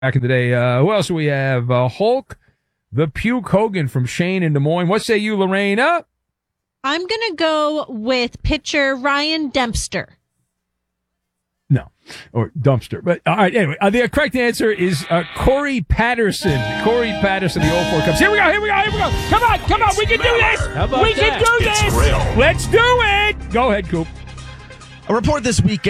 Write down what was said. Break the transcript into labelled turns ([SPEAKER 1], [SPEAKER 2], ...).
[SPEAKER 1] back in the day. Who else do we have? Hulk, the Puke Hogan from Shane in Des Moines. What say you, Lorena?
[SPEAKER 2] I'm going to go with pitcher Ryan Dempster.
[SPEAKER 1] No, or Dumpster. But all right, anyway, the correct answer is Corey Patterson. Corey Patterson, the 04 Cubs. Here we go. Come on, we can do this.
[SPEAKER 3] How about
[SPEAKER 1] we can
[SPEAKER 3] that?
[SPEAKER 1] do this. Let's do it. Go ahead, Coop.
[SPEAKER 4] A report this weekend